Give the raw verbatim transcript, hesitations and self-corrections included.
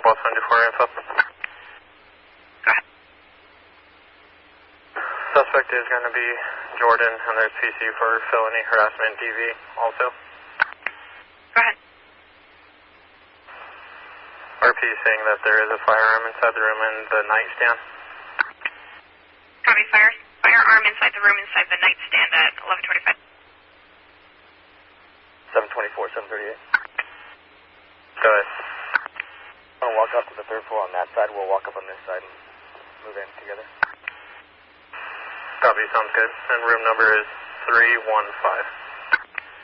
boss seventy-four info. Go ahead. Suspect is going to be Jordan, and there's P C for felony harassment D V also. Go ahead. R P saying that there is a firearm inside the room in the nightstand. Copy, fire, firearm inside the room inside the nightstand at eleven twenty-five. seven twenty-four, seven thirty-eight. Go ahead. I'm going to walk up to the third floor on that side. We'll walk up on this side and move in together. Copy, sounds good. And room number is three one five.